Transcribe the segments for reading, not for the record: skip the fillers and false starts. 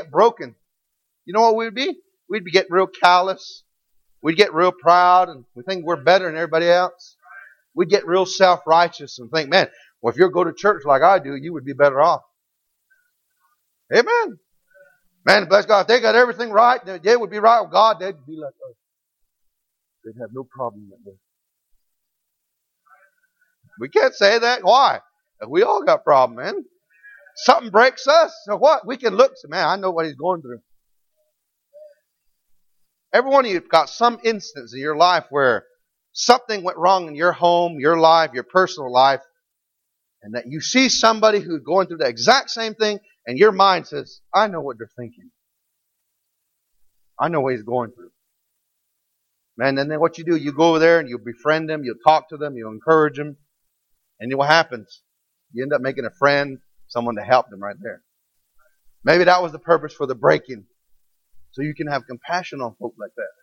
get broken, you know what we'd be? We'd be getting real callous. We'd get real proud and we think we're better than everybody else. We'd get real self-righteous and think, man, well, if you go to church like I do, you would be better off. Amen. Man, bless God, if they got everything right, they would be right with God, they'd be like us. They'd have no problem with that. We can't say that. Why? We all got problems, man. Something breaks us. So what? We can look, say, man, I know what he's going through. Every one of you have got some instance in your life where something went wrong in your home, your life, your personal life, and that you see somebody who's going through the exact same thing, and your mind says, I know what they're thinking. I know what he's going through. Man, and then what you do, you go over there and you befriend them, you talk to them, you encourage them, and then what happens? You end up making a friend, someone to help them right there. Maybe that was the purpose for the breaking, so you can have compassion on folk like that.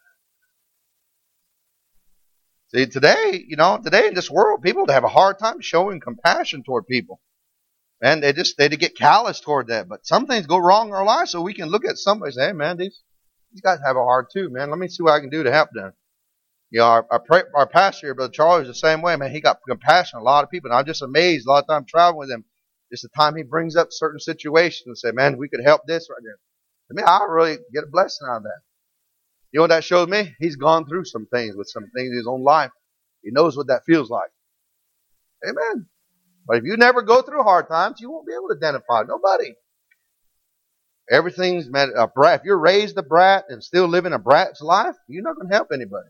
See, today in this world, people have a hard time showing compassion toward people. And they get callous toward that. But some things go wrong in our lives, so we can look at somebody and say, hey, man, these guys have a hard too, man. Let me see what I can do to help them. You know, our pastor here, Brother Charlie, is the same way, man. He got compassion on a lot of people. And I'm just amazed a lot of times traveling with him. Just the time he brings up certain situations and say, man, we could help this right there. To me, I really get a blessing out of that. You know what that shows me? He's gone through some things with some things in his own life. He knows what that feels like. Amen. But if you never go through hard times, you won't be able to identify nobody. Everything's a brat. If you're raised a brat and still living a brat's life, you're not going to help anybody.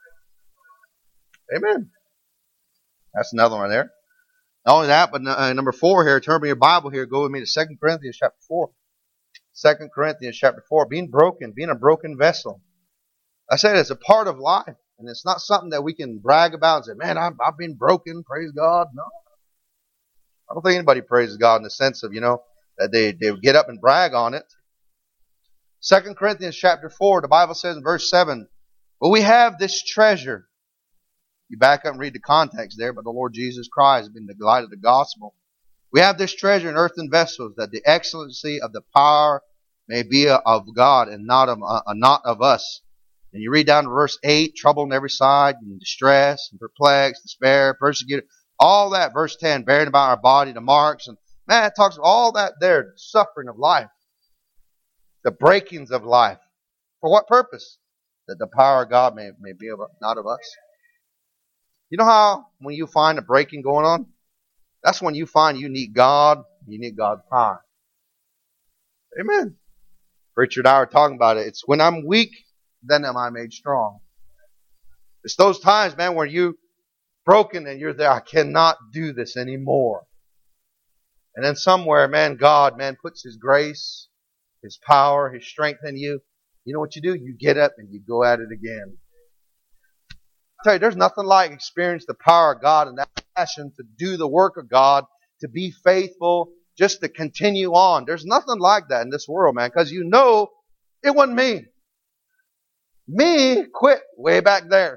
Amen. That's another one there. Not only that, but number 4 here, turn to your Bible here, go with me to 2 Corinthians chapter 4. 2 Corinthians chapter 4, being a broken vessel. I said it's a part of life, and it's not something that we can brag about and say, man, I've been broken, praise God. No. I don't think anybody praises God in the sense of, that they get up and brag on it. 2 Corinthians chapter 4, the Bible says in verse 7, but we have this treasure. You back up and read the context there, but the Lord Jesus Christ has been the light of the gospel. We have this treasure in earthen vessels, that the excellency of the power may be of God and not of us. And you read down to verse 8, trouble on every side, and distress, and perplexed, despair, persecuted, all that. Verse 10, bearing about our body the marks. And man, it talks about all that there, suffering of life, the breakings of life. For what purpose? That the power of God may be not of us. You know how when you find a breaking going on, that's when you find you need God, you need God's power. Amen. Preacher and I were talking about it. It's when I'm weak, then am I made strong. It's those times, man, where you broken and you're there, I cannot do this anymore. And then somewhere, man, God, puts His grace, His power, His strength in you. You know what you do? You get up and you go at it again. I tell you, there's nothing like experience the power of God and that passion to do the work of God, to be faithful, just to continue on. There's nothing like that in this world, man, because you know it wasn't me. Me quit way back there.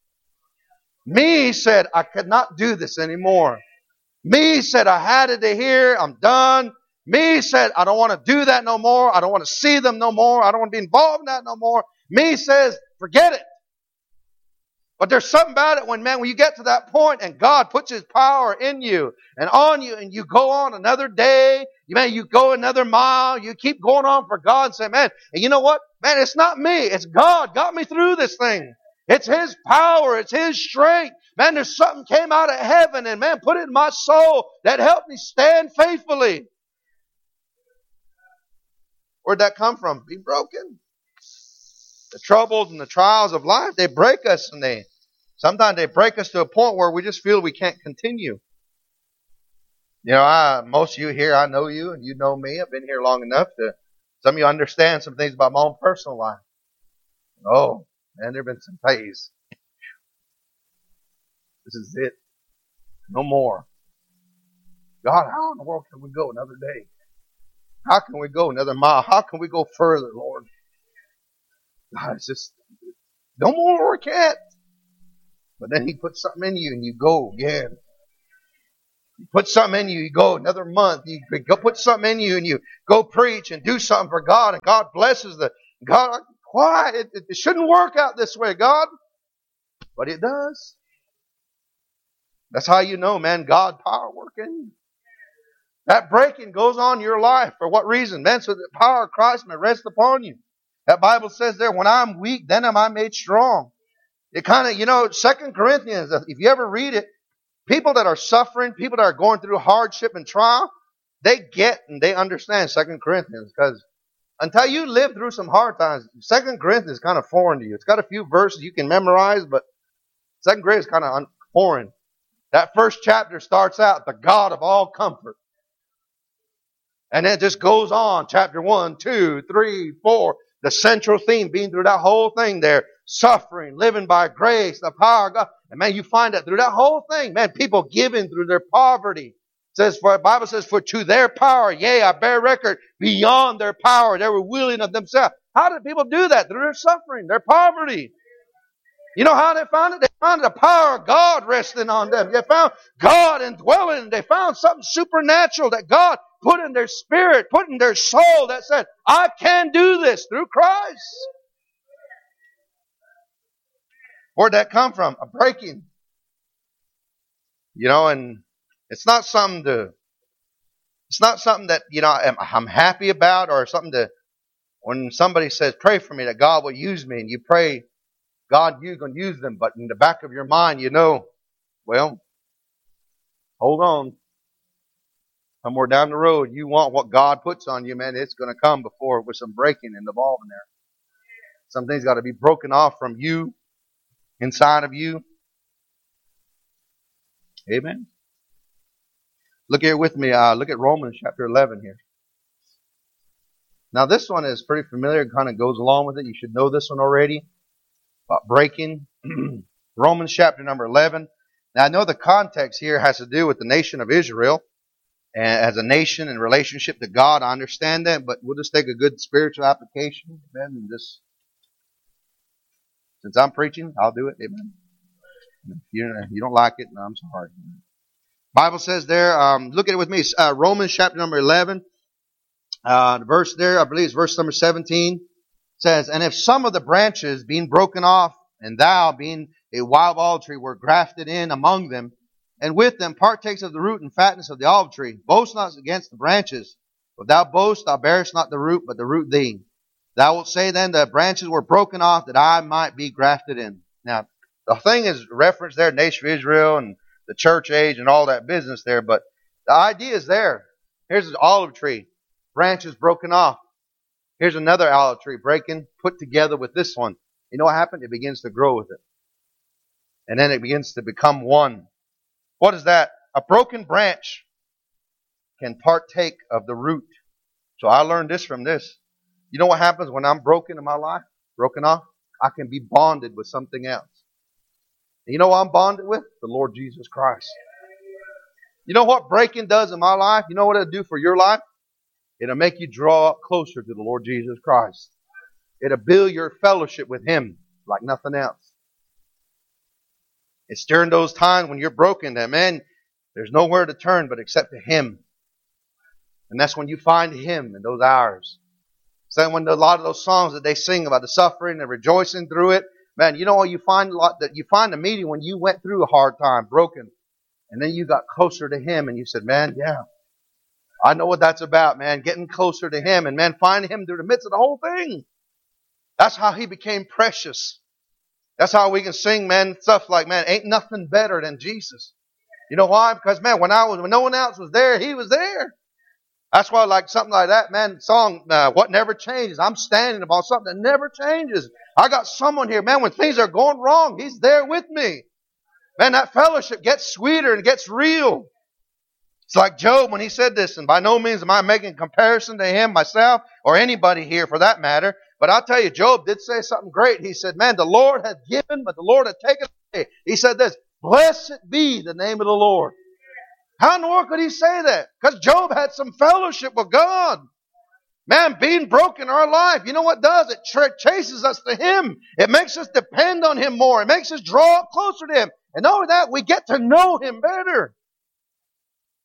Me said I could not do this anymore. Me said I had it to here. I'm done. Me said I don't want to do that no more. I don't want to see them no more. I don't want to be involved in that no more. Me says forget it. But there's something about it when you get to that point and God puts His power in you and on you and you go on another day, you go another mile, you keep going on for God and say, man, and you know what? Man, it's not me. It's God got me through this thing. It's His power. It's His strength. Man, there's something came out of heaven and man, put it in my soul that helped me stand faithfully. Where'd that come from? Being broken. The troubles and the trials of life, they break us and sometimes they break us to a point where we just feel we can't continue. Most of you here, I know you and you know me. I've been here long enough some of you understand some things about my own personal life. Oh, man, there have been some days. This is it. No more. God, how in the world can we go another day? How can we go another mile? How can we go further, Lord? God, it's just, no more, I can't. But then He puts something in you and you go again. You put something in you, you go another month, you go put something in you and you go preach and do something for God and God blesses God. Why? It shouldn't work out this way, God. But it does. That's how you know, man, God power working. That breaking goes on in your life. For what reason? Man, so the power of Christ may rest upon you. That Bible says there, when I'm weak, then am I made strong. It kind of, 2 Corinthians, if you ever read it, people that are suffering, people that are going through hardship and trial, they get and they understand 2 Corinthians. Because until you live through some hard times, 2 Corinthians is kind of foreign to you. It's got a few verses you can memorize, but 2 Corinthians is kind of foreign. That first chapter starts out, the God of all comfort. And then it just goes on, chapter 1, 2, 3, 4, the central theme being through that whole thing there, suffering, living by grace, the power of God. And man, you find that through that whole thing, man, people giving through their poverty. The Bible says, for to their power, yea, I bear record, beyond their power, they were willing of themselves. How did people do that? Through their suffering, their poverty. You know how they found it? They found the power of God resting on them. They found God indwelling. They found something supernatural that God put in their spirit, put in their soul that said, I can do this through Christ. Where'd that come from? A breaking. And it's not something that, I'm happy about or something when somebody says, pray for me that God will use me and you pray, God, you're going to use them. But in the back of your mind, well, hold on. Somewhere down the road, you want what God puts on you, man. It's going to come before with some breaking involved in there. Some things got to be broken off from you, inside of you. Amen. Look here with me. Look at Romans chapter 11 here. Now this one is pretty familiar. It kind of goes along with it. You should know this one already. About breaking. Romans chapter number 11. Now I know the context here has to do with the nation of Israel. And as a nation in relationship to God, I understand that. But we'll just take a good spiritual application. Amen. And just, since I'm preaching, I'll do it. Amen. If you don't like it, no, I'm sorry. Bible says there, look at it with me. Romans chapter number 11. The verse there, I believe it's verse number 17. Says, and if some of the branches being broken off, and thou being a wild olive tree were grafted in among them, and with them partakes of the root and fatness of the olive tree, boast not against the branches. If thou boast, thou bearest not the root, but the root thee. Thou wilt say then, the branches were broken off, that I might be grafted in. Now, the thing is referenced there, nation of Israel and the church age and all that business there, but the idea is there. Here's an olive tree, branches broken off. Here's another olive tree breaking, put together with this one. You know what happened? It begins to grow with it. And then it begins to become one. What is that? A broken branch can partake of the root. So I learned this from this. You know what happens when I'm broken in my life? Broken off? I can be bonded with something else. And you know what I'm bonded with? The Lord Jesus Christ. You know what breaking does in my life? You know what it'll do for your life? It'll make you draw up closer to the Lord Jesus Christ. It'll build your fellowship with Him like nothing else. It's during those times when you're broken that, man, there's nowhere to turn but except to Him. And that's when you find Him in those hours. So when a lot of those songs that they sing about the suffering and rejoicing through it, man, you know what you find a meeting when you went through a hard time, broken, and then you got closer to Him and you said, man, yeah, I know what that's about, man, getting closer to Him and, man, finding Him through the midst of the whole thing. That's how He became precious. That's how we can sing, man, stuff like, man, ain't nothing better than Jesus. You know why? Because, man, when no one else was there, He was there. That's why, like something like that, man, song, What Never Changes. I'm standing upon something that never changes. I got someone here, man, when things are going wrong, He's there with me. Man, that fellowship gets sweeter and gets real. It's like Job when he said this, and by no means am I making a comparison to him, myself, or anybody here for that matter. But I'll tell you, Job did say something great. He said, man, the Lord hath given, but the Lord hath taken away. He said this, blessed be the name of the Lord. How in the world could he say that? Because Job had some fellowship with God. Man, being broken in our life, you know what it does? It chases us to Him. It makes us depend on Him more. It makes us draw up closer to Him. And not only that, we get to know Him better.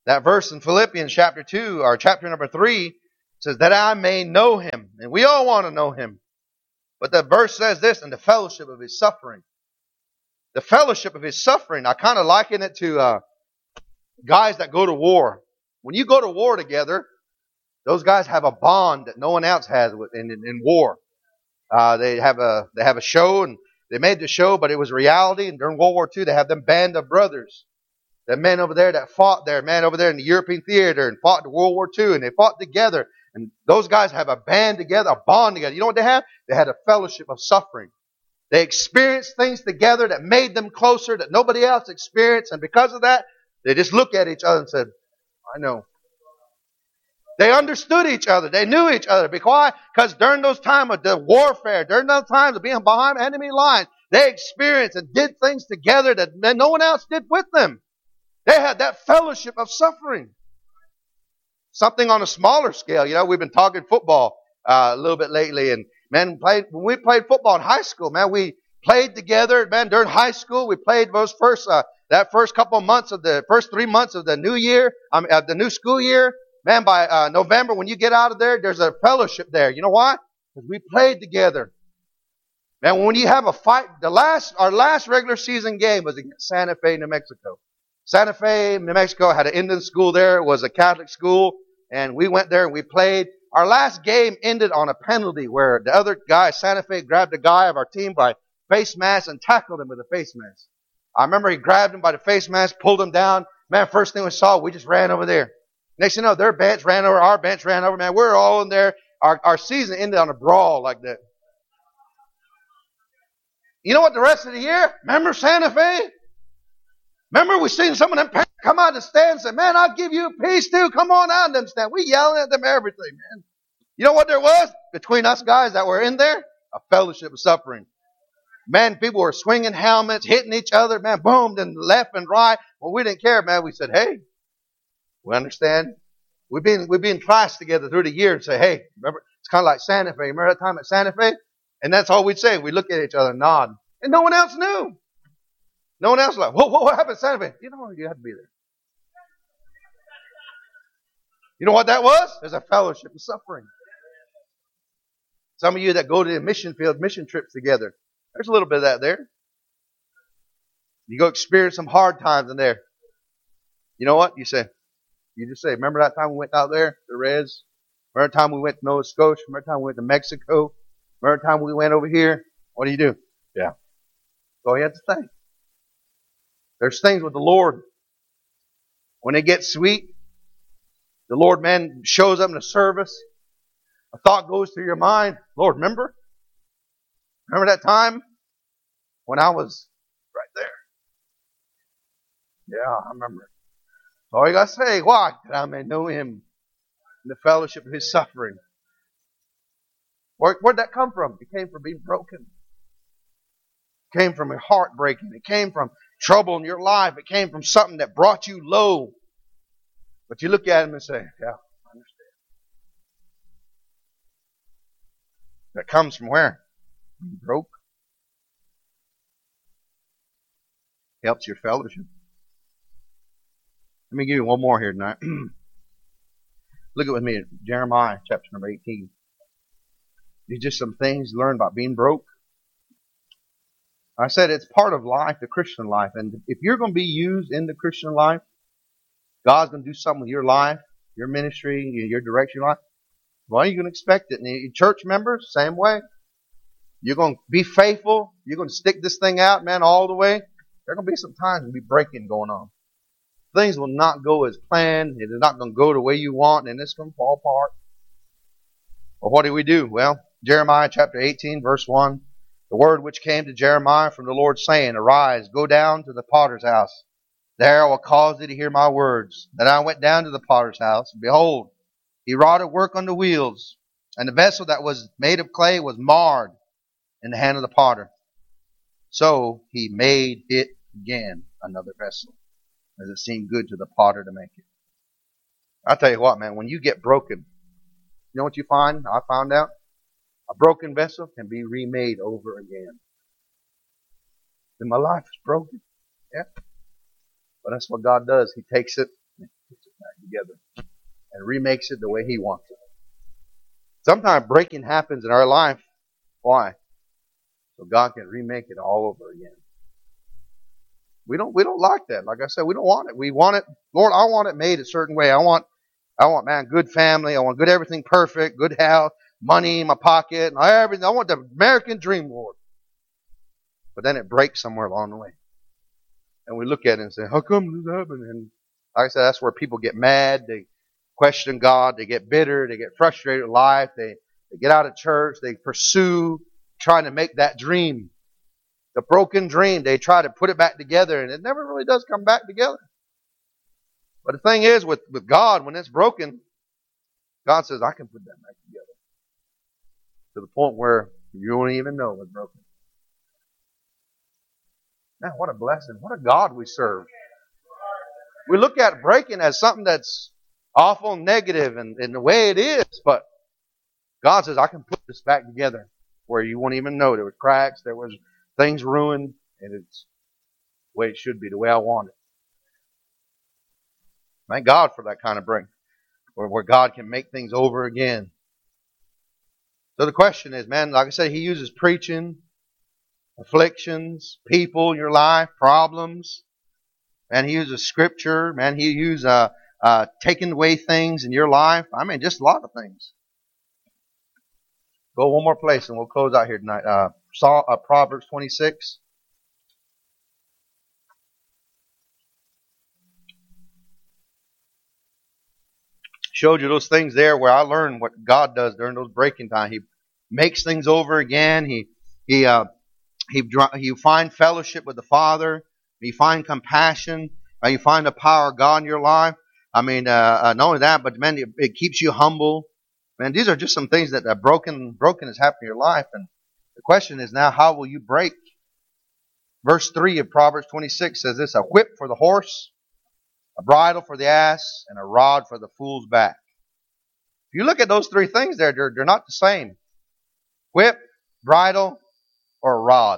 That verse in Philippians chapter 2, or chapter number 3, says, that I may know him. And we all want to know him. But the verse says this, in the fellowship of his suffering. The fellowship of his suffering. I kind of liken it to guys that go to war. When you go to war together, those guys have a bond that no one else has in war. They have a show, and they made the show, but it was reality. And during World War II, they have them band of brothers. The men over there that fought there, man over there in the European theater and fought in World War II, and they fought together. And those guys have a band together, a bond together. You know what they have? They had a fellowship of suffering. They experienced things together that made them closer that nobody else experienced. And because of that, they just looked at each other and said, I know. They understood each other. They knew each other. Why? Because during those times of the warfare, during those times of being behind enemy lines, they experienced and did things together that no one else did with them. They had that fellowship of suffering. Something on a smaller scale. You know, we've been talking football a little bit lately. And man, when we played football in high school, man, we played together. Man, during high school, we played those that first couple of months of the first 3 months of the new year, the new school year. Man, by November, when you get out of there, there's a fellowship there. You know why? Because we played together. Man, when you have a fight, our last regular season game was against Santa Fe, New Mexico. Santa Fe, New Mexico had an Indian school there. It was a Catholic school. And we went there and we played. Our last game ended on a penalty where the other guy, Santa Fe, grabbed a guy of our team by face mask and tackled him with a face mask. I remember he grabbed him by the face mask, pulled him down. Man, first thing we saw, we just ran over there. Next thing you know, their bench ran over, our bench ran over. Man, we're all in there. Our season ended on a brawl like that. You know what the rest of the year? Remember Santa Fe? Remember we seen some of them parents come out of the stand and say, man, I'll give you a piece too. Come on out in them stand. We yelling at them everything, man. You know what there was? Between us guys that were in there? A fellowship of suffering. Man, people were swinging helmets, hitting each other, man, boom, then left and right. Well, we didn't care, man. We said, hey, we understand. We've been in class together through the year and say, hey, remember, it's kind of like Santa Fe. Remember that time at Santa Fe? And that's all we'd say. We look at each other and nod. And no one else knew. No one else was like, what happened at Santa Fe? You know, you had to be there. You know what that was? There's a fellowship of suffering. Some of you that go to the mission field, mission trips together, there's a little bit of that there. You go experience some hard times in there. You know what? You just say, remember that time we went out there, the Reds? Remember the time we went to Nova Scotia? Remember the time we went to Mexico? Remember the time we went over here? What do you do? Yeah. That's all you have to say. There's things with the Lord. When it gets sweet, the Lord, man, shows up in the service. A thought goes through your mind. Lord, remember? Remember that time when I was right there? Yeah, I remember. All you got to say, why? That I may know him in the fellowship of his suffering. Where'd that come from? It came from being broken. It came from a heartbreaking. It came from trouble in your life. It came from something that brought you low. But you look at him and say, yeah, I understand. That comes from where? Being broke. Helps your fellowship. Let me give you one more here tonight. Look at with me at Jeremiah chapter number 18. These are just some things you learn about being broke. I said it's part of life, the Christian life. And if you're going to be used in the Christian life, God's going to do something with your life, your ministry, your direction in life. Well, you're going to expect it. And your church members, same way. You're going to be faithful. You're going to stick this thing out, man, all the way. There are going to be some times there'll be breaking going on. Things will not go as planned. It is not going to go the way you want, and it's going to fall apart. Well, what do we do? Well, Jeremiah chapter 18, verse 1. The word which came to Jeremiah from the Lord, saying, Arise, go down to the potter's house. There I will cause thee to hear my words. Then I went down to the potter's house, and behold, he wrought at work on the wheels, and the vessel that was made of clay was marred in the hand of the potter. So he made it again another vessel, as it seemed good to the potter to make it. I tell you what, man, when you get broken, you know what you find? I found out a broken vessel can be remade over again. And my life is broken. Yeah. But that's what God does. He takes it and puts it together and remakes it the way He wants it. Sometimes breaking happens in our life. Why? So God can remake it all over again. We don't like that. Like I said, we don't want it. We want it, Lord, I want it made a certain way. I want, man, good family. I want good everything perfect, good health, money in my pocket, and everything. I want the American dream, Lord. But then it breaks somewhere along the way. And we look at it and say, how come this happened? And like I said, that's where people get mad. They question God. They get bitter. They get frustrated with life. They get out of church. They pursue trying to make that dream. The broken dream, they try to put it back together, and it never really does come back together. But the thing is, with God, when it's broken, God says, I can put that back together. To the point where you won't even know it's broken. Man, what a blessing. What a God we serve. We look at breaking as something that's awful and negative in the way it is, but God says, I can put this back together where you won't even know. There were cracks, there was things ruined, and it's the way it should be, the way I want it. Thank God for that kind of break, where God can make things over again. So the question is, man, like I said, He uses preaching, afflictions, people in your life, problems. Man, He uses Scripture. Man, He uses taking away things in your life. I mean, just a lot of things. Go one more place and we'll close out here tonight. Proverbs 26. Showed you those things there where I learned what God does during those breaking times. He makes things over again. You find fellowship with the Father. You find compassion. You find the power of God in your life. I mean, not only that, but man, it keeps you humble. Man, these are just some things that broken has happened in your life. And the question is now, how will you break? Verse 3 of Proverbs 26 says this: a whip for the horse, a bridle for the ass, and a rod for the fool's back. If you look at those three things there, they're not the same. Whip, bridle, or a rod.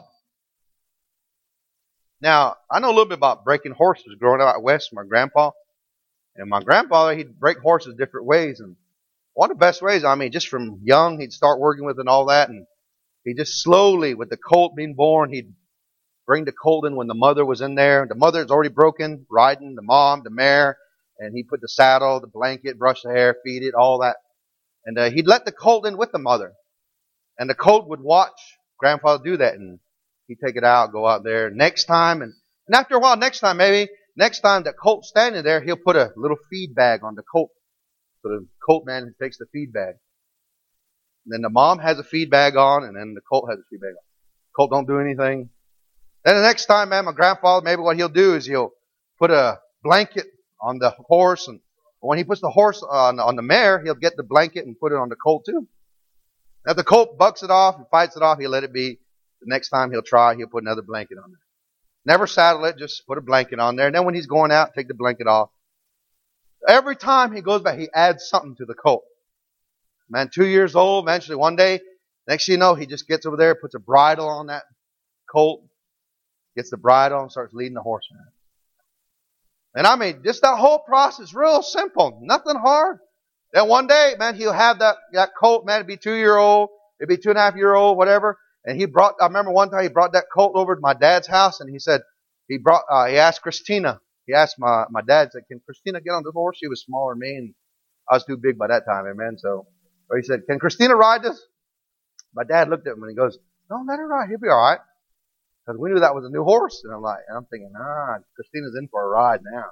Now, I know a little bit about breaking horses growing up out west from my grandpa. And my grandfather, he'd break horses different ways. And one of the best ways, I mean, just from young, he'd start working with and all that. And he just slowly, with the colt being born, he'd bring the colt in when the mother was in there. The mother's already broken, riding the mom, the mare. And he'd put the saddle, the blanket, brush the hair, feed it, all that. And he'd let the colt in with the mother. And the colt would watch grandfather do that. And he'd take it out, go out there. Next time, and after a while, next time that colt's standing there, he'll put a little feed bag on the colt. So the colt man takes the feed bag. And then the mom has a feed bag on, and then the colt has a feed bag on. Colt don't do anything. Then the next time, man, my grandfather, maybe what he'll do is he'll put a blanket on the horse, and when he puts the horse on the mare, he'll get the blanket and put it on the colt too. Now if the colt bucks it off and fights it off, he'll let it be. The next time he'll put another blanket on there. Never saddle it, just put a blanket on there. And then when he's going out, take the blanket off. Every time he goes back, he adds something to the colt. Man, 2 years old, eventually one day, next thing you know, he just gets over there, puts a bridle on that colt, gets the bridle and starts leading the horse around. And I mean, just that whole process, real simple, nothing hard. Then one day, man, he'll have that colt, man, it'd be 2-year-old, it'd be 2.5-year-old, whatever. And I remember one time he brought that colt over to my dad's house, and he said, he asked Christina, he asked my dad, said, can Christina get on the horse? She was smaller than me, and I was too big by that time, amen. So he said, can Christina ride this? My dad looked at him and he goes, no, let her ride, he'll be alright. Because we knew that was a new horse. And I'm thinking, Christina's in for a ride now.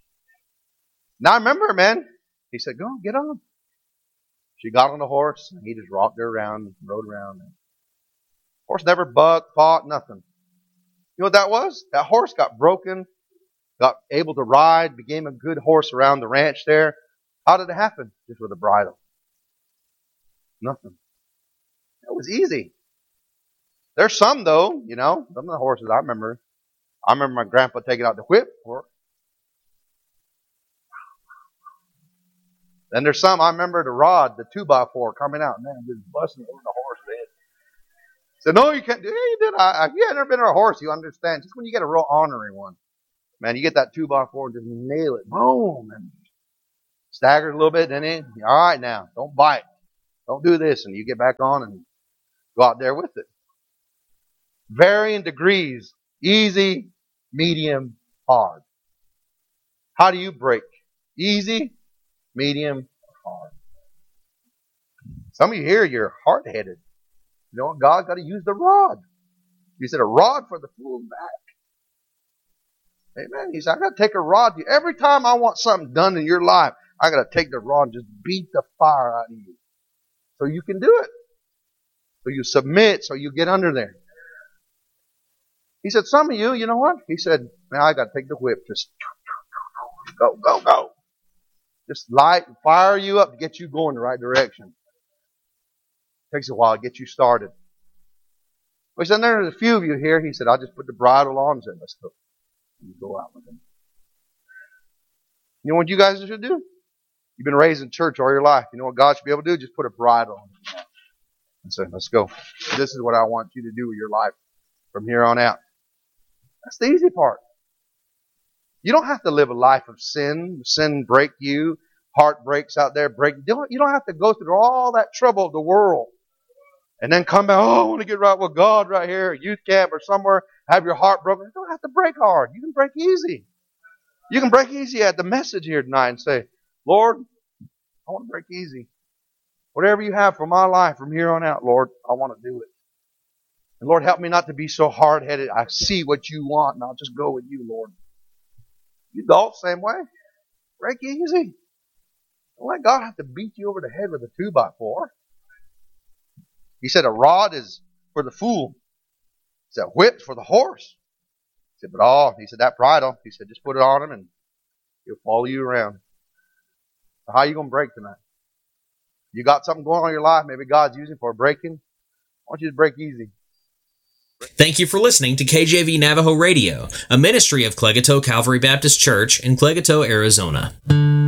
Now I remember, man, he said, go on, get on. She got on the horse, and he just rocked her around, rode around. Horse never bucked, fought, nothing. You know what that was? That horse got broken, got able to ride, became a good horse around the ranch there. How did it happen? Just with a bridle. Nothing. It was easy. There's some though, some of the horses I remember. I remember my grandpa taking out the whip. Then there's some, I remember the rod, the 2x4 coming out, man, just busting over the horse head. So no, you can't do it. Yeah, you did. If you had never been on a horse, you understand. Just when you get a real ornery one, man, you get that 2x4 and just nail it. Boom. And Staggers a little bit, then all right now, don't bite. Don't do this. And you get back on and go out there with it. Varying degrees. Easy, medium, hard. How do you break? Easy, medium, hard. Some of you here, you're hard-headed. You know what? God's got to use the rod. He said a rod for the fool's back. Amen. He said, I got to take a rod. Every time I want something done in your life, I got to take the rod and just beat the fire out of you. So you can do it. So you submit, so you get under there. He said, some of you, you know what? He said, man, I got to take the whip. Just go, go, go. Just light and fire you up to get you going the right direction. Takes a while to get you started. Well, he said, there's a few of you here. He said, I'll just put the bridle on and said, let's go. And you go out with him. You know what you guys should do? You've been raised in church all your life. You know what God should be able to do? Just put a bridle on and say, let's go. This is what I want you to do with your life from here on out. That's the easy part. You don't have to live a life of sin. Sin break you. Heartbreaks out there break you. You don't have to go through all that trouble of the world. And then come back, I want to get right with God right here at youth camp or somewhere. Have your heart broken. You don't have to break hard. You can break easy. You can break easy at the message here tonight and say, Lord, I want to break easy. Whatever you have for my life from here on out, Lord, I want to do it. And Lord, help me not to be so hard-headed. I see what you want and I'll just go with you, Lord. You adults, same way. Break easy. Don't let God have to beat you over the head with a 2x4. He said a rod is for the fool. He said a whip's for the horse. He said, he said that bridle, he said, just put it on him and he'll follow you around. So how are you going to break tonight? You got something going on in your life, maybe God's using for breaking. Why don't you just break easy? Thank you for listening to KJV Navajo Radio, a ministry of Clegato Calvary Baptist Church in Clegato, Arizona.